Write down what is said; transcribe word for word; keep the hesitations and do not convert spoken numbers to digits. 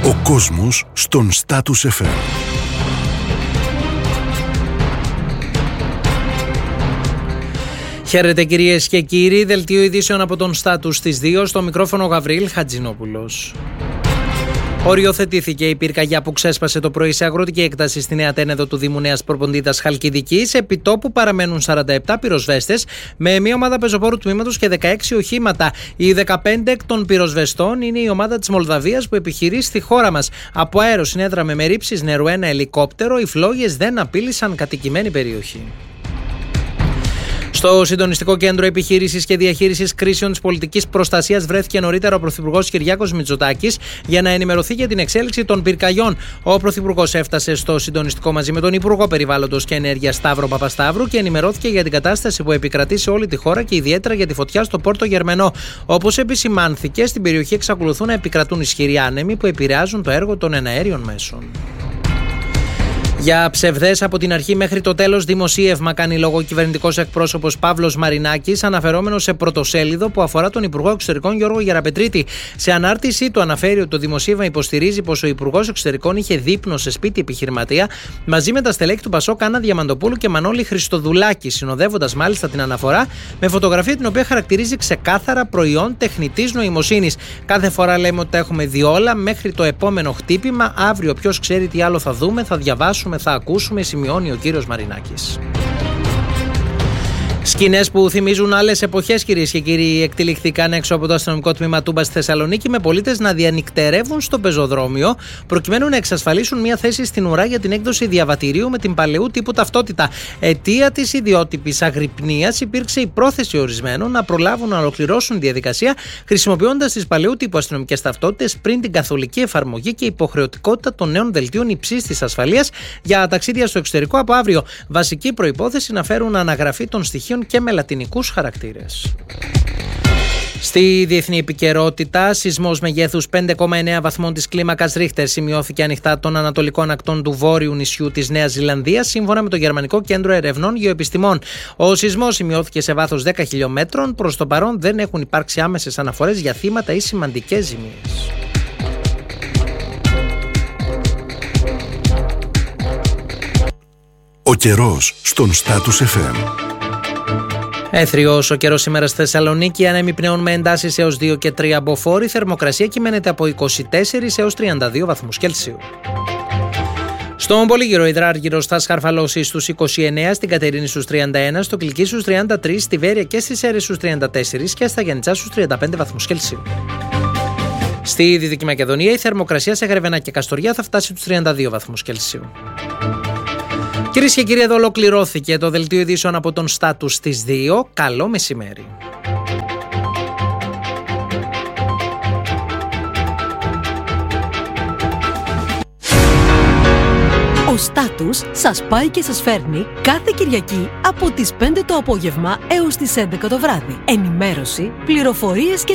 Ο κόσμος στον Status εφ εμ. Χαίρετε κυρίες και κύριοι, δελτίο ειδήσεων από τον Status στις δύο, στο μικρόφωνο Γαβρίλ Χατζηνόπουλος. Οριοθετήθηκε η πυρκαγιά που ξέσπασε το πρωί σε αγροτική έκταση στη Νέα Τένεδο του Δήμου Νέας Προποντίδας Χαλκιδικής. Επί τόπου παραμένουν σαράντα επτά πυροσβέστες με μια ομάδα πεζοπόρου τμήματος και δεκαέξι οχήματα. Οι δεκαπέντε εκ των πυροσβεστών είναι η ομάδα της Μολδαβίας που επιχειρεί στη χώρα μας. Από αέρο συνέδραμε με ρήψεις νερού ένα ελικόπτερο. Οι φλόγες δεν απείλησαν κατοικημένη περιοχή. Στο Συντονιστικό Κέντρο Επιχείρησης και Διαχείρισης Κρίσεων της Πολιτικής Προστασίας βρέθηκε νωρίτερα ο Πρωθυπουργός Κυριάκος Μητσοτάκης για να ενημερωθεί για την εξέλιξη των πυρκαγιών. Ο Πρωθυπουργός έφτασε στο Συντονιστικό μαζί με τον Υπουργό Περιβάλλοντος και Ενέργειας Σταύρο Παπασταύρου και ενημερώθηκε για την κατάσταση που επικρατεί σε όλη τη χώρα και ιδιαίτερα για τη φωτιά στο Πόρτο Γερμενό. Όπως επισημάνθηκε, στην περιοχή εξακολουθούν να επικρατούν ισχυροί άνεμοι που επηρεάζουν το έργο των εναέριων μέσων. Για ψευδές από την αρχή μέχρι το τέλος δημοσίευμα κάνει λόγο ο κυβερνητικός εκπρόσωπος Παύλος Μαρινάκης, αναφερόμενος σε πρωτοσέλιδο που αφορά τον Υπουργό Εξωτερικών Γιώργο Γεραπετρίτη. Σε ανάρτησή του αναφέρει ότι το δημοσίευμα υποστηρίζει πως ο Υπουργός Εξωτερικών είχε δείπνο σε σπίτι επιχειρηματία μαζί με τα στελέχη του Πασόκ Άννα Διαμαντοπούλου και Μανώλη Χριστοδουλάκη, συνοδεύοντας μάλιστα την αναφορά με φωτογραφία την οποία χαρακτηρίζει ξεκάθαρα προϊόν τεχνητής νοημοσύνης. Κάθε φορά λέμε ότι τα έχουμε δει όλα μέχρι το επόμενο χτύπημα. Αύριο, ποιος ξέρει τι άλλο θα δούμε, θα διαβάσουμε, θα ακούσουμε, σημειώνει ο κύριος Μαρινάκης. Σκηνές που θυμίζουν άλλες εποχές, κυρίες και κύριοι, εκτυλιχθήκαν έξω από το αστυνομικό τμήμα Τούμπα στη Θεσσαλονίκη με πολίτες να διανυκτερεύουν στο πεζοδρόμιο προκειμένου να εξασφαλίσουν μια θέση στην ουρά για την έκδοση διαβατηρίου με την παλαιού τύπου ταυτότητα. Αιτία της ιδιότυπης αγρυπνίας υπήρξε η πρόθεση ορισμένων να προλάβουν να ολοκληρώσουν τη διαδικασία χρησιμοποιώντας τις παλαιού τύπου αστυνομικές ταυτότητες πριν την καθολική εφαρμογή και υποχρεωτικότητα των νέων δελτίων υψίστης ασφαλείας για ταξίδια στο εξωτερικό από αύριο. Βασική προϋπόθεση να φέρουν αναγραφή των στοιχείων και με λατινικούς χαρακτήρες. Στη διεθνή επικαιρότητα, σεισμός μεγέθους πέντε κόμμα εννέα βαθμών της κλίμακας Ρίχτερ σημειώθηκε ανοιχτά των ανατολικών ακτών του βόρειου νησιού της Νέας Ζηλανδίας, σύμφωνα με το Γερμανικό Κέντρο Ερευνών Γεωεπιστημών. Ο σεισμός σημειώθηκε σε βάθος δέκα χιλιομέτρων. Προς το παρόν δεν έχουν υπάρξει άμεσες αναφορές για θύματα ή σημαντικές ζημίες. Ο καιρός στον Status εφ εμ. Έθριος ο καιρός σήμερα στη Θεσσαλονίκη, άνεμοι πνέων με εντάσεις έως δύο και τρία μποφόρ, θερμοκρασία κυμαίνεται από είκοσι τέσσερα έως τριάντα δύο βαθμούς Κελσίου. Στον Πολύγυρο Υδράργυρος θα σκαρφαλώσει στους είκοσι εννέα, στην Κατερίνη στους τριάντα ένα, στο Κλική στους τριάντα τρία, στη Βέρεια και στις Σέρρες στους τριάντα τέσσερα και στα Γιαννιτσά στους τριάντα πέντε βαθμούς Κελσίου. Στη Δυτική Μακεδονία η θερμοκρασία σε Γρεβενά και Καστοριά θα φτάσει στους τριάντα δύο βαθμούς Κελσίου. Κυρίες και κύριοι, εδώ ολοκληρώθηκε το δελτίο ειδήσεων από τον Status στις δύο. Καλό μεσημέρι. Ο Status σας πάει και σας φέρνει κάθε Κυριακή από τις πέντε το απόγευμα έως τις έντεκα το βράδυ. Ενημέρωση, πληροφορίες και